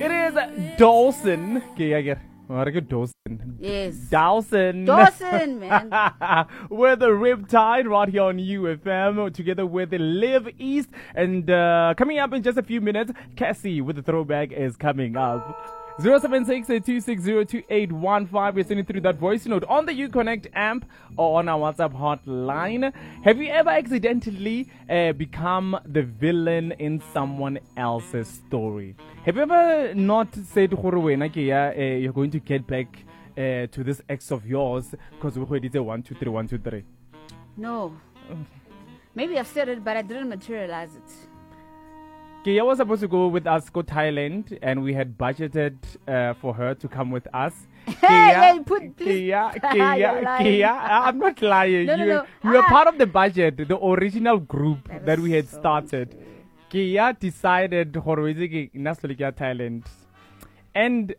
It is Dawson. Okay, I get. Dawson. Yes. Dawson. Dawson, man. With the Riptide right here on UFM, together with the Live East. And coming up in just a few minutes, Cassie with the throwback is coming up. 076-260-2815. We're sending through that voice note on the Uconnect amp or on our WhatsApp hotline. Have you ever accidentally become the villain in someone else's story? Have you ever not said, you're going to get back to this ex of yours because we did a 1, 2, 3, 1, 2, 3? No. Maybe I've said it, but I didn't materialize it. Kia was supposed to go with us to Thailand, and we had budgeted for her to come with us. Hey, Kia, I'm not lying. No, you were part of the budget, the original group that we had started. Kia decided Thailand. And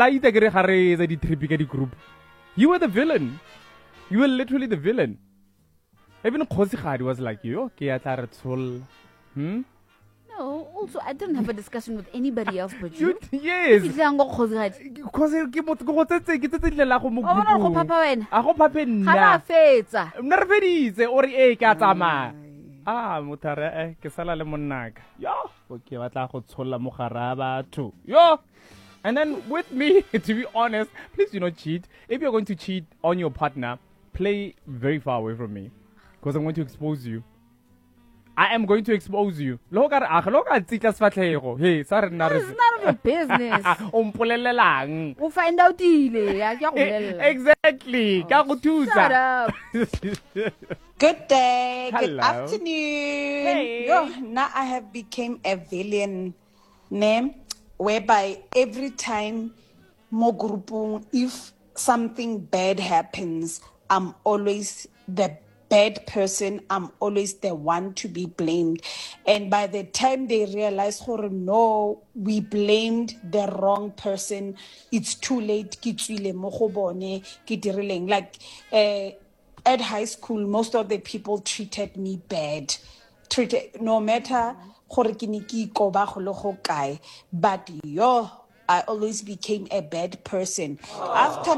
group. You were the villain. You were literally the villain. Even Khosi was like, you, Kia Taratul. No, also, I didn't have a discussion with anybody else but you. Yes. And then with me, to be honest, please do not cheat. If you're going to cheat on your partner, play very far away from me, because I'm going to expose you. I am going to expose you. Hey, sorry, it's none of your business. We'll find out. Exactly. Shut up. Good day. Hello. Good afternoon. Hey. Yo, now I have become a villain name whereby every time Mogurupung, if something bad happens, I'm always the bad person. I'm always the one to be blamed. And by the time they realize, no, we blamed the wrong person, it's too late. Like at high school, most of the people treated me bad. No matter but I always became a bad person. After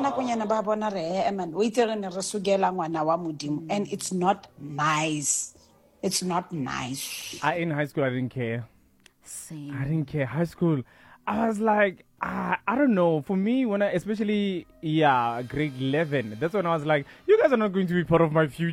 and it's not nice. It's not nice. In high school, I didn't care. Same. I didn't care. High school, I was like, I don't know. For me, when especially grade 11, that's when I was like, you guys are not going to be part of my future.